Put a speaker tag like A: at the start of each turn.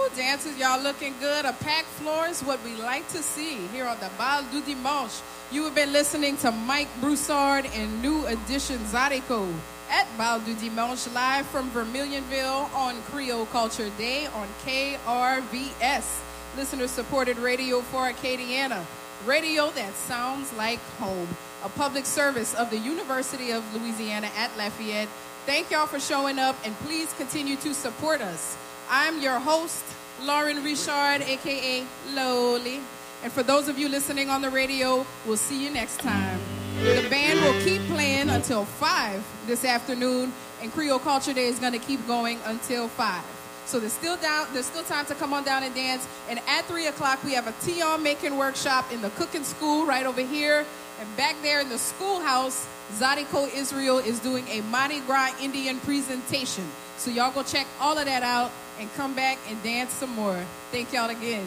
A: dancers, y'all looking good. A packed floor is what we like to see here on the Bal du Dimanche. You have been listening to Mike Broussard and New Edition Zydeco at Bal du Dimanche, live from Vermilionville on Creole Culture Day on KRVS, listener-supported radio for Acadiana, radio that sounds like home, a public service of the University of Louisiana at Lafayette. Thank y'all for showing up, and please continue to support us. I'm your host, Lauren Richard, a.k.a. Loli. And for those of you listening on the radio, we'll see you next time. The band will keep playing until 5 this afternoon, and Creole Culture Day is going to keep going until 5. So there's still time to come on down and dance. And at 3 o'clock, we have a tea-on making workshop in the cooking school right over here. And back there in the schoolhouse, Zydeco Israel is doing a Mardi Gras Indian presentation. So y'all go check all of that out and come back and dance some more. Thank y'all again.